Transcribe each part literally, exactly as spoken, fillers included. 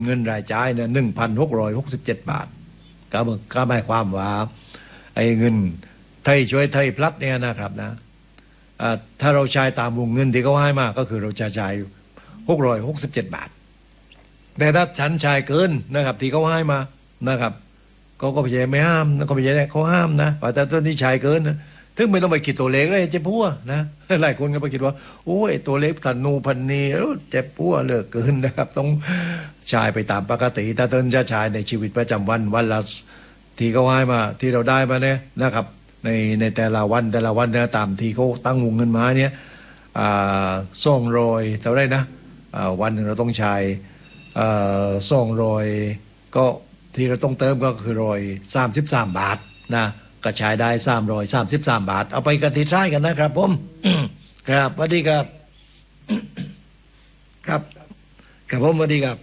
เงินรายจ่ายเนี่ยหนึ่งพันหกร้อยหกสิบเจ็ดบาทก็ก็หมายความว่าไอ้เงินไทยช่วยไทยพลัดเนี่ยนะครับนะถ้าเราใช้ตามวงเงินที่เขาให้มาก็คือเราจะจ่ายหกร้อยหกสิบเจ็ดบาทแต่ถ้าฉันจ่ายเกินนะครับที่เขาให้มานะครับก็ก็ไม่ใช่ไม่ห้ามนะก็ไม่ใช่เขาห้ามนะแต่ตอนที่จ่ายเกินนะถึงไม่ต้องไปคิดตัวเลขเลยเจ็บพัวนะหลายคนก็ไปคิดว่าโอ้ยตัวเลขพันนูพันนีเจ็บพัวเลิกเกินนะครับต้องใช้ไปตามปกติถ้าท่านจะใช้ในชีวิตประจำวันวันละที่เขาให้มาที่เราได้มาเนี่ยนะครับในในแต่ละวันแต่ละวันเนี่ยตามที่เขาตั้งวงเงินมาเนี่ยสองร้อยเท่าไรนะวันหนึ่งเราต้องใช้สองร้อยก็ที่เราต้องเติมก็คือร้อยสามสิบสามบาทนะก็ใช้ได้สามร้อยสามสิบสามบาทเอาไปกันที่ใช้กันนะครับผมครับสวัสดีครับครับครับผมสวัสดีครับ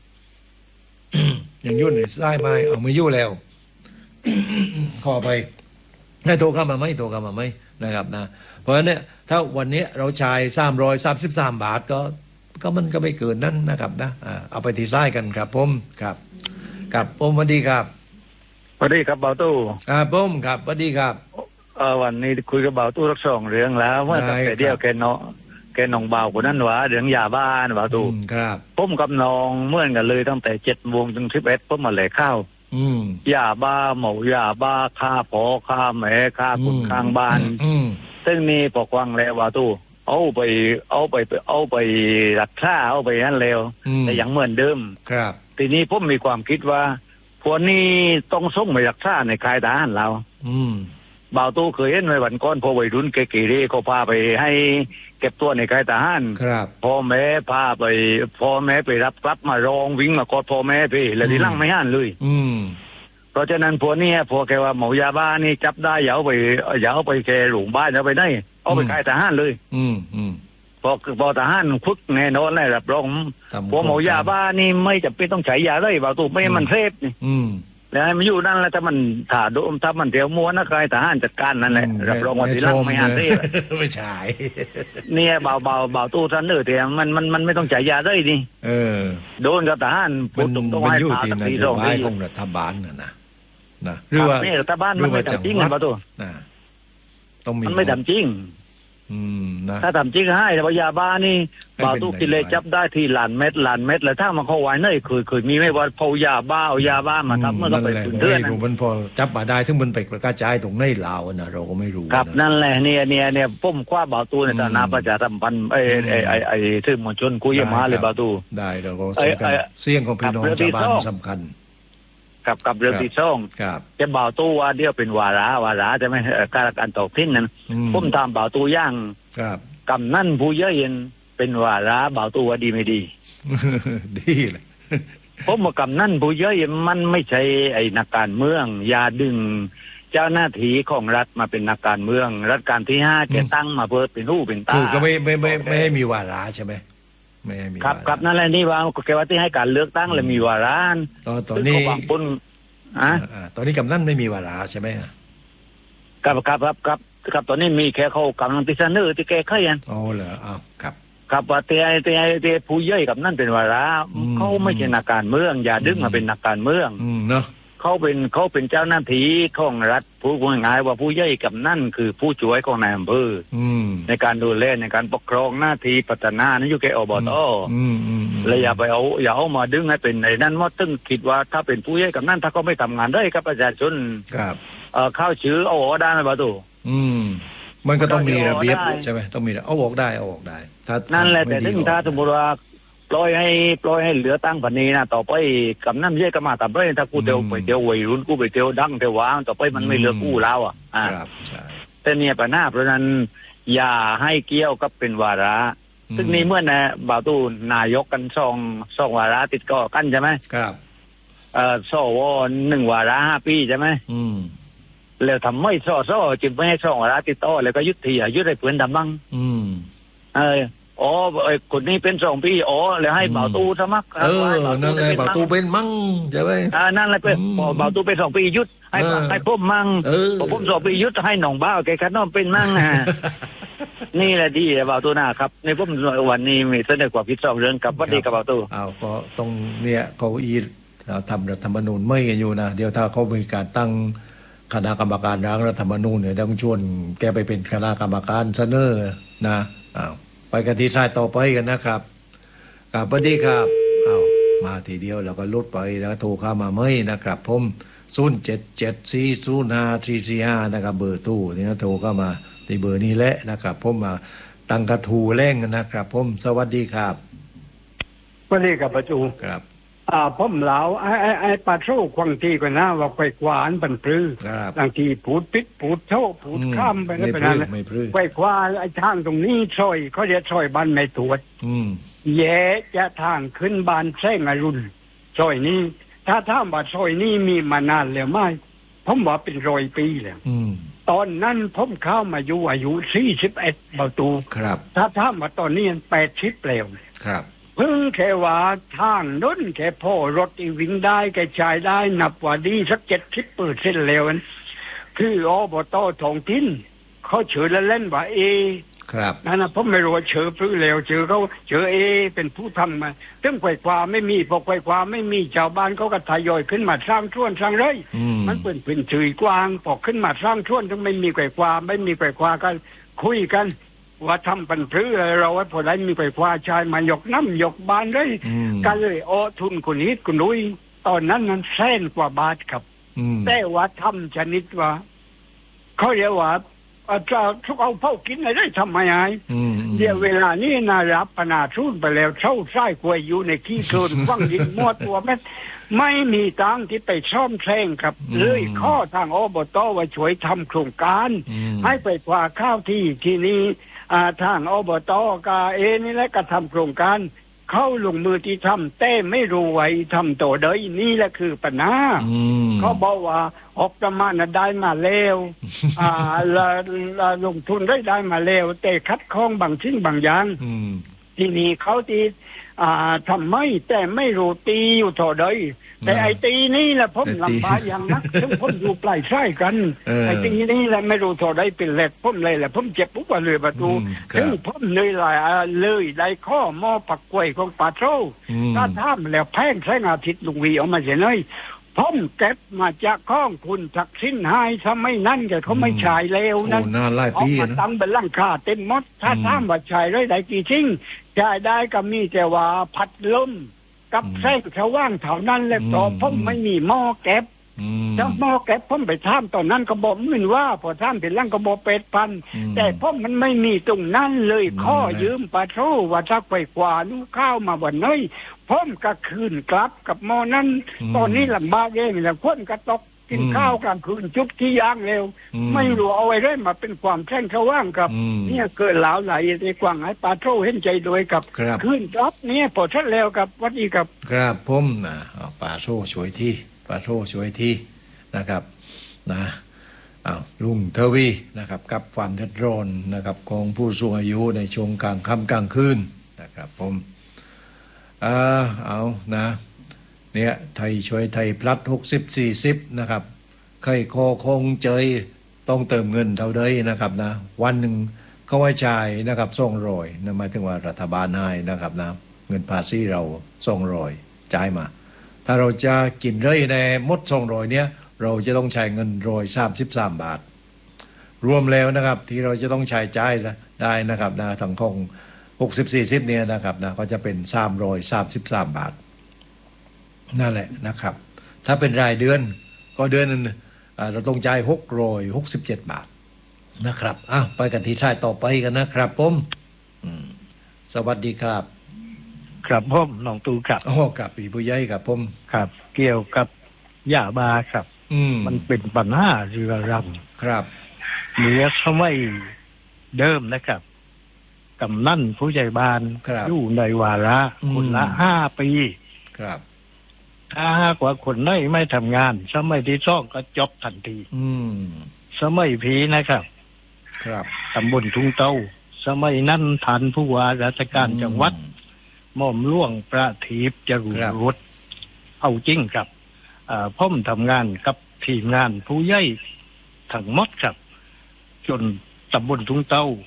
ยังยุ่นเลยใช้ไหมเอาไม่ยุ่แล้วขอไปให้โทรเข้ามาไหมโทรเข้ามาไหมนะครับนะเพราะฉะนั้นเนี่ยถ้าวันนี้เราใช้สามร้อยสามสิบสามบาทก็ก็มันก็ไม่เกินนั้นนะครับนะเอาไปที่ใช้กันครับผมครับครับผมสวัสดีครับสวัสดีครับเบาตู้ครับผมครับสวัสดีครับเออวันนี้คุยกับเบาตู้รักสองเรื่องแล้วเมื่อตั้งแต่เดียวแกเนาะแกน้องเบาคนนั้นหวะเรื่องยาบ้านเบาตู้ครับผมกับน้องเมื่อนกันเลยตั้งแต่เจ็ดโมงถึงสิบเอ็ดผมมาเลยเข้ายาบ้าเหมายาบ้าฆ่าพ่อฆ่าแม่ฆ่าคนข้างบ้านซึ่งนี่ปกวังแล้วเบาตู้เอาไปเอาไปเอาไปรักษาเอาไปนั่นแล้วแต่ยังเหมือนเดิมครับทีนี้ผมมีความคิดว่าพวกนี้ต้องส่งไปรักษาในค่ายทหารเราบ่าวตู้เคยเห็นในวันก่อนพอวัยรุ่นเกเรเขาพาไปให้เก็บตัวในค่ายทหารพ่อแม่พาไปพ่อแม่ไปรับกลับมารองวิ่งมากอดพ่อแม่ไปแล้วที่ลั่งไม่ห้านเลยเพราะฉะนั้นพวกนี้พวกแกว่าเหมายาบ้านี่จับได้อย่าเอาไปอย่าเอาไปแกหลงบ้านอย่าไปได้เอาไปค่ายทหารเลยพอพอทหารคุกแน่นอนเลยรับรองพวกเหมายาบ้านี่ไม่จำเป็นต้องใช้ยาเลยบ่าวตู้ไม่มันเทพนี่แล้วมันอยู่นั่นแล้วถ้ามันถ่าโดมถ้ามันเดี๋ยวม้วนนะใครทหารจัดการนั่นแหละรับรองว่าที่รักไม่หาได้ไม่ใช่เนี่ยเบาเบาเบาตู้ท่านเนอแต่มันมันมันไม่ต้องใช้ยาเลยนี่เออโดนกับทหารมันมันอยู่ที่นโยบายของรัฐบาลน่ะนะนะหรือว่ารัฐบาลมันไม่ทำจริงนะเบาตู้ต้องมีมันไม่ทำจริงถ้าทำจริงให้แต่ว่ายาบ้านี่บ่าวตู้กิเลสจับได้ที่หลานเม็ดหลานเม็ดแล้วถ้ามันเข้าไว้เนี่ยคือคือมีไม่ว่าพอยาบ้าเอายาบ้ามาทำเมื่อเราไปถึงเดือนนั้นมันพอจับมาได้ถึงมันไปกระจายตรงในลาวนะเราก็ไม่รู้ครับนั่นแหละเนี่ยเนี่ยเนี่ยป้มคว้าบ่าวตู้ในฐานะประชาสัมพันธ์ไอ้ไอ้ไอ้ไอ้สื่อมวลชนคุยมาเลยบ่าวตู้ได้เราก็เสียกันเสียงของพี่น้องชาวบ้านสำคัญกับกับเรื่องที่ซ่องจะบ่าวตู้ว่าเดียวเป็นวาระวาระจะไม่การการตกทิ้นนั้นผมทำบ่าวตู้ย่างกำนั่นผู้เยอะเย็นเป็นวาระบ่าวตู้ว่าดีไม่ดีดีเลยผมว่ากำนั่นผู้เยอะเย็นมันไม่ใช่ไอ้นักการเมืองอย่าดึงเจ้าหน้าที่ของรัฐมาเป็นนักการเมืองรัฐการที่ห้าแกตั้งมาเพื่อเป็นหูเป็นตาก็ไม่ไม่ไม่ไม่ให้มีวาระใช่ไหมไม่ให้มีครับครับนั่นแหละนี่ว่าแกว่าที่ให้การเลือกตั้งเลยมีวาระตอนตอนนี้ปุ่นอ่ะตอนนี้กำนั่นไม่มีวาระใช่ไหมครับครับครับครับครับตอนนี้มีแค่เขากำลังพิจารณาที่แก้ไขกันอ๋อเหรออ้าวครับครับว่าแต่แต่แต่ผู้ย่อยกับนั่นเป็นวาระเขาไม่ใช่นักการเมืองอย่าดึงมาเป็นนักการเมืองเนาะเขาเป็นเขาเป็นเจ้าหน้าที่ของรัฐผู้พูดง่ายว่าผู้ย่อยกับนั่นคือผู้ช่วยของนายอำเภอในการดูแลในการปกครองหน้าที่พัฒนานั่นอยู่แค่อบตเลยอย่าไปเอาอย่าเอามาดึงให้เป็นในนั้นว่าตึ้งคิดว่าถ้าเป็นผู้ย่อยกับนั่นถ้าเขาไม่ทำงานได้กับประชาชนครับเอ่อเข้าชื่อเอาออกได้ไหมประตูอืมมันก็ต้องมีระเบียบใช่ไหมต้องมีเอาออกได้เอาออกได้ถ้านั่นแหละแต่ถึงถ้าสมมติว่าปล่อยให้ปล่อยให้เหลือตั้งพันนี้นะต่อไปกำนั่นเยอะก็มาต่อไปถ้ากูเดียวไปเดียววัยรุ่นกูไปเดียวดังเดียวว้างต่อไปมันไม่เหลือกู้แล้วอ่ะครับใช่แต่เนี่ยปัญหาเพราะนั้นอย่าให้เกี่ยวกับเป็นวาระซึ่งนี่เมื่อนะบ่าวตู้นายกกันสองสองวาระติดก็กันใช่ไหมครับเอ่อสวหนึ่งวาระห้าปีใช่ไหมอืมแล้วทำไม่ซ้อซ้อจึงไม่ให้สองวาระติดต่อแล้วก็ยุติยุติให้เพื่อนดำบ้างอืมเอออ๋อไอ้คนนี้เป็นสองปีอ๋อแล้วให้บ่าวตู้สมัครเออนั่นแหละบ่าวตู้เป็นมั่งใช่ไหมอ่านั่นแหละเป็นบ่าวตู้เป็นสองปียุดให้ให้พุ่มมั่งพอพุ่มสองปียุดให้หนองบ้าแกขันน้องเป็นมั่งอ่ะนี่แหละดีเลยบ่าวตู้นาครับในผมวันนี้มีเสนอความคิดสองเรื่องกับวันดีกับบ่าวตู้เอาก็ต้องเนี่ยเขาอีทำรัฐธรรมนูญไม่กันอยู่นะเดี๋ยวถ้าเขามีการตั้งคณะกรรมการร่างรัฐธรรมนูญเนี่ยต้องชวนแกไปเป็นคณะกรรมการเสนอนะอ้าวไปกันที่สายต่อไปกันนะครับครับสวัสดีครับอ้าวมาทีเดียวแล้วก็ลดไปแล้วโทรเข้ามาไม่นะครับผมศูนย์เจ็ดเจ็ดสี่ศูนย์ห้าสี่สี่ห้านะครับเบอร์ตู้นี่โทรเข้ามาที่เบอร์นี้แหละนะครับผมมาตั้งกระทูแรงนะครับผมสวัสดีครับสวัสดีครับประจูครับอ่าผมเหลาไอ้ไอ้ไอ้ปลาโชควังทีกันนะว่าไปกวานบันปลื้อบางทีผูดปิดผูดโชผูดข้ามไปแล้วไปนั่นแหละไปกวาไอ้ทางตรงนี้ซอยเขาจะซอยบ้านไม่ตรวจแย่จะทางขึ้นบ้านแท่งอรุณซอยนี้ถ้าถ้าว่าซอยนี้มีมานานแล้วไหมผมบอกเป็นร้อยปีแล้วตอนนั้นผมเข้ามาอยู่อายุสี่สิบเอ็ดประตูครับถ้าถ้ามาตอนนี้แปดสิบแล้วครับเพิ่งแค่ว่าทางน้นแค่พ่อรถอีวิ่งได้แกจ่ายได้นับว่าดีสักเจ็ดสิบเปอร์เซ็นต์แล้วคืออบตท้องถิ่นเขาเฉยเล่นว่าเอครับนั่นนะผมไม่รู้ว่าเฉยพื้นแล้วเฉยเขาเฉยเอเป็นผู้ทำมาเรื่องไขว่ความไม่มีพอไขว่ความไม่มีชาวบ้านเขาก็ทยอยขึ้นมาสร้างช่วนสร้างไรมันเป็นพื้นที่กว้างพอขึ้นมาสร้างช่วนต้องไม่มีไขว่ความไม่มีไขว่ความกันคุยกันว่าทำปันพื้นเราไว้พอได้มีไขว่ความชายมายกน้ำยกบานเลยกันเลยโอทุนคุณนิดคุณนุ้ยตอนนั้นนั้นแสนกว่าบาทครับแต่ว่าทำชนิดว่าเขาเรียกว่าจะทุกเอาเผากินอะไรได้ทำไมไอ้เดี๋ยวเวลานี้นารับปนาชุนไปแล้วเช่าไส้กวยอยู่ในขี้โคลนฟังดินมัวตัวแม่ไม่มีตังที่ไปซ่อมแซงครับเลยข้อทางอบตว่าช่วยทำโครงการให้ไปกว่าข้าวที่ที่นี้ทางอบตกาเอนี่แหละก็ทำโครงการเข้าลงมือที่ทำแต่ไม่รู้ไว้ทำตัวเดยนี่แหละคือปัญหาเขาบอกว่าออกประมาณได้มาแล้วอ่าลงทุนได้ได้มาแล้วแต่คัดข้องบางชิ้นบางอย่างที่นี่เขาตีอ่าทำไม่แต่ไม่รู้ตีอยู่ตัวเดยแต่ไอ้ตีนี่แหละผมลำบากอย่างนักซึ่งผมอยู่ปลายไส้กันไอ้ตีนี่แหละไม่รู้ตัวใดเป็นแหลกผมเลยแหละผมเจ็บปุ๊บเลยประตูซึ่งผมเลยลายเลยได้ข้อมอปักกล้วยของปาโตถ้าท่ามแล้วแพงแสงอาทิตย์ลุงวีออกมาเสียเลยผมเก็บมาจากข้องคุณทักสิ้นหายทำไมนั่นแกเขาไม่ฉายแล้วนั่นออกมาตั้งเป็นร่างคาเต็มมดถ้าท่ามว่าฉายได้ได้กี่ชิ้นฉายได้ก็มีแต่ว่าพัดลมกับแสงสว่างเท่านั้นแหละต่อผมไม่มีหม้อเก็บถ้าหม้อเก็บผมไปท่ามตอนนั้นก็บอกมื่นว่าพอท่ามเป็นร่างก็บอกเป็ดพันแต่ผมมันไม่มีตรงนั้นเลยข้อยืมปะโทว่าทักไปกว่านู้ข้าวมาวันนี้ผมก็คืนกลับกับหม้อนั้นตอนนี้ลำบากเองแล้วคนก็ตกกินข้าวกลางคืนจุดที่ย่างเร็วไม่รู้เอาไว้ได้มาเป็นความแท่งสว่างกับเนี่ยเกิดหลาวไหลในกว้างให้ปาโทเห็นใจโดยกับคืนครับเนี่ยพอชัดแล้วกับวัดอีกับครับผมนะปาโทช่วยที่ปาโทช่วยที่นะครับนะอ้าวลุงเทวีนะครับกับความเดือดร้อนนะครับของผู้สูงอายุในช่วงกลางค่ำกลางคืนนะครับผมอ่าเอานะเนี่ยไทยช่วยไทยพลัดหกสิบสี่สิบนะครับใครคอคงเจยต้องเติมเงินเท่าใดนะครับนะวันหนึ่งเขาไว้จ่ายนะครับส่งรอยนั่นหมายถึงว่ารัฐบาลให้นะครับนะเงินภาษีเราส่งรอยจ่ายมาถ้าเราจะกินเรื่อยในมดส่งรอยเนี้ยเราจะต้องใช้เงินรอยสามสิบสามบาทรวมแล้วนะครับที่เราจะต้องใช้จ่ายได้นะครับนะทั้งของหกสิบสี่สิบเนี่ยนะครับนะก็จะเป็นสามร้อยสามสิบสามบาทนั่นแหละนะครับถ้าเป็นรายเดือนก็เดือนนึงเราต้องจ่ายหกร้อยหกสิบเจ็ดบาทนะครับอ้าวไปกันที่ท้ายต่อไปกันนะครับผมสวัสดีครับครับผมน้องตูครับโอ้กับปีผู้ใหญ่ครับผมครับเกี่ยวกับยาบาครับมันเป็นปัญหาเรื้อรังครับเมื่อสมัยเดิมนะครับกำนันผู้ใหญ่บ้านอยู่ในวาระคนละห้าปีครับถ้าหากว่าคนไหนไม่ทำงานสมัยที่สองก็จบทันทีสมัยพีนะครับครับตำบลทุ่งเต้าสมัยนั้นทันผู้ว่าราชการจังหวัดหม่อมหลวงประทีปจรูญรสเอาจริงครับพ่อมทำงานกับทีมงานผู้ใหญ่ทั้งหมดครับจนตำบลทุ่งเต้า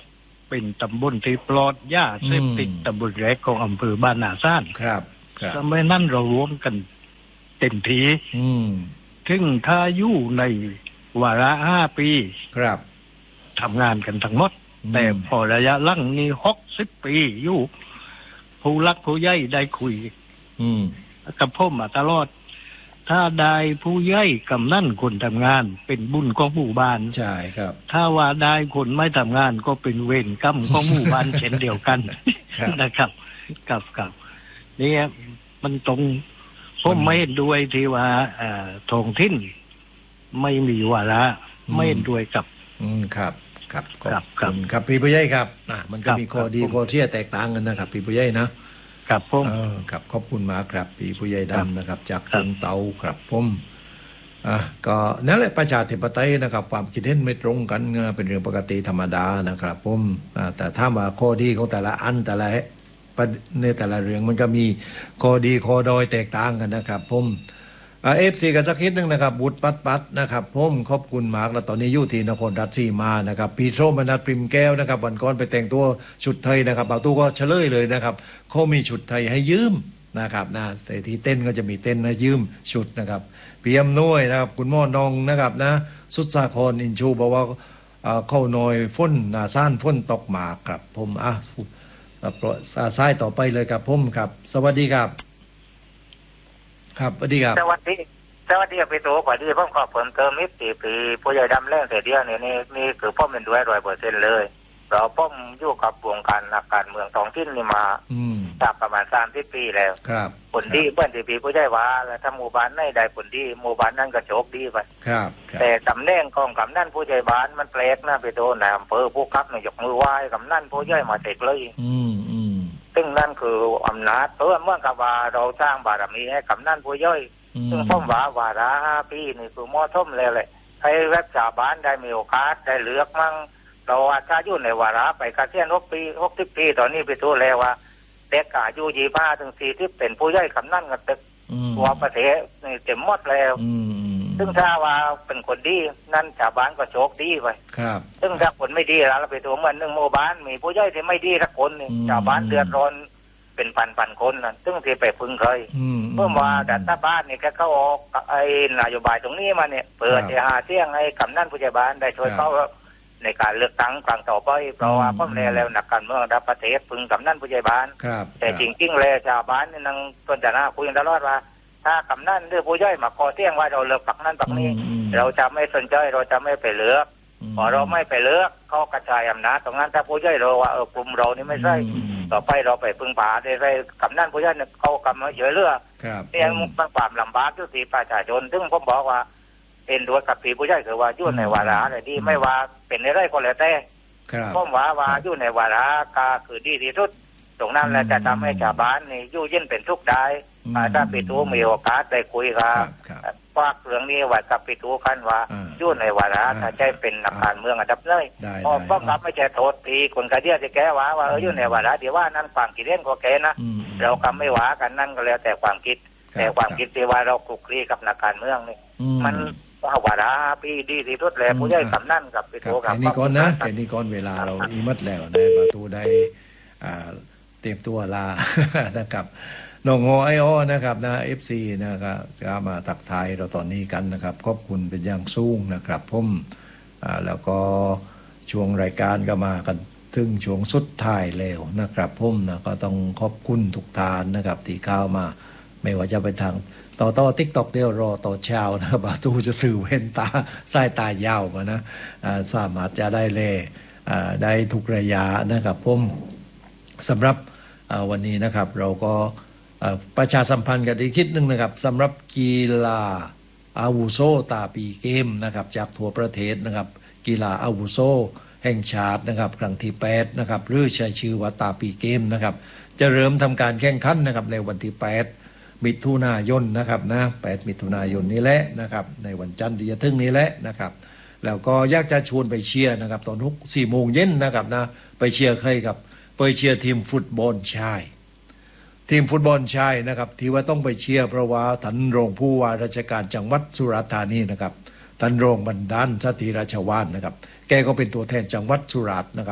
เป็นตำบลที่ปลอดยาเสพติดตำบลแรกของอำเภอบ้านนาซ่านครับครับสมัยนั้นเรารวมกันเต็มทีถึงถ้าอยู่ในวาระห้าปีครับทำงานกันทั้งหมดแต่พอระยะหลังนี้หกสิบปีอยู่ผู้รักผู้ใหญ่ได้คุยกับพ่อมาตลอดถ้าได้ผู้ใหญ่กำนั่นคนทำงานเป็นบุญของหมู่บ้านใช่ครับถ้าว่าได้คนไม่ทำงานก็เป็นเวรกรรมของหมู่บ้านเช่นเดียวกันนะครับกับกับนี่มันตรงผมไม่เห็นด้วยที่ว่าท้องถิ่นไม่มีวาระไม่เห็นด้วยกับอืมครับครับครับครับพี่ผู้ใหญ่ครับอ่ะมันก็มีข้อดีข้อเสียแตกต่างกันนะครับพี่ผู้ใหญ่นะครับผมเออครับขอบคุณมากครับพี่ผู้ใหญ่ดำนะครับจากตงเตาครับผมอ่ะก็นั่นแหละประชาธิปไตยนะครับความคิดเห็นไม่ตรงกันเป็นเรื่องปกติธรรมดานะครับผมแต่ถ้ามาข้อดีของแต่ละอันแต่ละในแต่ละเรื่องมันก็มีข้อดีข้อด้อยแตกต่างกันนะครับผมเอฟซีกันสักนิดนึงนะครับบุตรปัดปัดนะครับผมขอบคุณมากแล้วตอนนี้อยู่ที่นครราชสีมานะครับพี่โชมนัทปริมแก้วนะครับวันก่อนไปแต่งตัวชุดไทยนะครับบางตู้ก็เฉลยเลยนะครับเขามีชุดไทยให้ยืมนะครับนะแต่ที่เต้นก็จะมีเต้นให้ยืมชุดนะครับพี่อำนวยนะครับคุณหมอนองนะครับนะสุดสาครอินชูบอกว่าเข้าหน่อยฝนหนาซ่านฝนตกหมากครับผมอ่ะซ้ายต่อไปเลยครับผมครับสวัสดีครับครับสวัสดีครับสวัสดีสวัสดีพี่โตสวัสดีผมขอเพิ่มเติมนิดตีปีผู้ใหญ่ดำแรงแต่เดียวนี่นี่นี่คือพ่อเป็นด้วยร้อยเปอร์เซ็นต์เลยเราพ่ออยู่กับวงการนักการเมืองท้องถิ่นนี่มาจากประมาณสามสิบปีแล้วครับผลดีเพื่อนตีปีผู้ใหญ่ว่าแล้วถ้าหมู่บ้านไหนได้ผลดีหมู่บ้านนั่นก็โชคดีไปครับแต่ตำแหน่งของกำนันผู้ใหญ่บ้านมันแปลกนะพี่โตนะอำเภอผู้คับเนี่ยยกมือไหว้กำนันผู้ใหญ่มาเสกเลยอืมอืมซึ่งนั่นคืออำนาจเพื่อเมื่อกับว่าเราสร้างบารมีให้กำนันผู้ย่อยซึ่งพ่อว่าวาระห้าปีนี่คือมอท่มเลยแหละให้รัฐบาลได้มีโอกาสได้เลือกมั่งเราอาจจะอยู่ในวาระไปกระเทียนหกปีหกสิบปีตอนนี้ไปทั่วแล้วว่าเด็กอายุยี่ห้าถึงสี่ที่เป็นผู้ย่อยกำนันกันตึกตัวประเทศนี่เต็มหมดแล้วซึ่งถ้าว่าเป็นคนดีนั่นชาวบ้านก็โชคดีไปครับซึ่งถ้าคนไม่ดีแล้วเราไปตัวเหมือนหนึ่งหมู่บ้านมีผู้ย่อยที่ไม่ดีสักคนนี่ชาวบ้านเดือดร้อนเป็นพันพันคนนั่นซึ่งที่ไปพึ่งเคยเมื่อว่าแต่ถ้าบ้านนี่ก็เขาออกไอ้นโยบายตรงนี้มาเนี่ยเปิดจะหาเที่ยงให้กำนันผู้ใหญ่บ้านได้ช่วยเขาในการเลือกตั้งครั้งต่อไปเพราะว่าพ่อแม่แล้วนักการเมืองระดับประเทศพึ่งกำนันผู้ใหญ่บ้านแต่จริงๆแล้วชาวบ้านนี่นั่งต้นจะน่าคุยกันตลอดว่าถ้ากำนันหรือผู้ย่อยมาขอเที่ยงว่าเราเลือกปักนั้นปักนี้เราจะไม่สนใจเราจะไม่ไปเลือกพอเราไม่ไปเลือกเขากระจายอำนาจตรงนั้นถ้าผู้ย่อยเราว่าเออกลุ่มเรานี่ไม่ใช่ต่อไปเราไปพึ่งพาได้ได้กำนันผู้ย่อยเนี่ยเขากำมาเยอะเลือกเนี่ยมันความลำบากทุกทีประชาชนซึ่งผมบอกว่าเป็นด้วยกับปีผู้ย่อยคือว่ายุ่นในวาระอะไรดีไม่ว่าเป็นในไรก็แล้วแต่ผมว่าว่ายุ่นในวาระก็คือดีที่สุดตรงนั้นแหละจะทำให้ชาวบ้านนี่ยุ่งยิ่งเป็นทุกข์ได้ถ้าปีตูมีโอกาสได้คุยกับฝากเรื่องนี้ไว้กับปีตูกันว่ายุ่นในวาระถ้าใช่เป็นนักการเมืองอันดับเลยพอป้องกันไม่ใช่โทษปีคนกระเดียจะแก้ว่าว่าเออยุ่นในวาระเดี๋ยวว่านั่นความคิดเห็นก็แกนะเราคำไม่ว่ากันนั่นก็แล้วแต่ความคิดแต่ความคิดที่ว่าเราคลุกคลีกับนักการเมืองนี่มันวาระปีดีที่สุดแล้วผู้ใหญ่กำนันกับปีตูกับแค่นี้ก่อนนะแค่นี้ก่อนเวลาเราอีมัดแล้วในประตูได้เตรียมตัวลานะครับน้องโอไอโอนะครับนะ เอฟ ซี นะครับก็มาตักทายเราตอนนี้กันนะครับขอบคุณเป็นอย่างสูงนะครับผมแล้วก็ช่วงรายการก็มากันถึงช่วงสุดท้ายแล้วนะครับผมนะก็ต้องขอบคุณทุกทานนะครับที่เข้ามาไม่ว่าจะไปทางต่อต่อ TikTok เดี๋ยวรอต่อเช้านะบาตูจะสื่อเว้นตาสายตายาวมานะสามารถจะได้เล่ได้ทุกระยะนะครับผมสำหรับวันนี้นะครับเราก็ประชาสัมพันธ์กันอีกทีนึงนะครับสำหรับกีฬาอาวุโสตาปีเกมนะครับจากทั่วประเทศนะครับกีฬาอาวุโสแห่งชาตินะครับครั้งที่แปดนะครับหรือใช้ชื่อว่าตาปีเกมนะครับจะเริ่มทำการแข่งขันนะครับในวันที่แปดมิถุนายนนะครับนะแปดมิถุนายนนี้แหละนะครับในวันจันทร์ที่จะถึงนี้แหละนะครับแล้วก็อยากจะชวนไปเชียร์นะครับตอนทุกสี่โมงเย็นนะครับนะไปเชียร์ใครกับไปเชียร์ทีมฟุตบอลชายทีมฟุตบอลชายนะครับที่ว่าต้องไปเชียร์เพราะว่าท่านรองผู้ว่าราชการจังหวัดสุราษฎร์ธานีนะครับท่านรองบรรดาลสถิราชวานนะครับแกก็เป็นตัวแทนจังหวัดสุราษฎร์นะครับ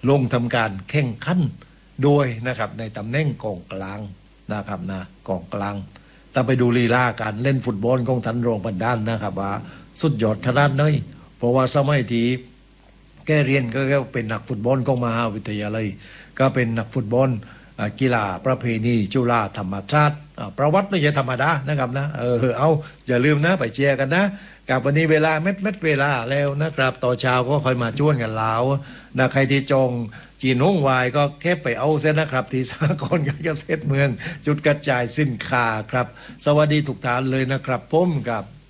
ลงทำการแข่งขันโดยนะครับในตำแหน่งกองกลางนะครับนะกองกลางแต่ไปดูลีลาการเล่นฟุตบอลของทันโรงพันด้านนะครับว่าสุดยอดขนาดไหนเพราะว่าสมัยที่แกเรียนก็เป็นนักฟุตบอลของมหาวิทยาลัยก็เป็นนักฟุตบอลกีฬาประเพณีจุฬาธรรมชาติประวัติไม่ใช่ธรรมดานะครับนะเออเอาอย่าลืมนะไปเชียร์กันนะกับวันนี้เวลาเม็ดเม็ดเวลาแล้วนะครับต่อเช้าก็ค่อยมาจ้วนกันแล้วนะใครที่จองจีนห้องวายก็แค่ไปเอาเส้นนะครับที่สากลการเกษตรเมืองจุดกระจายสินค้าครับสวัสดีทุกท่านเลยนะครับผมครับ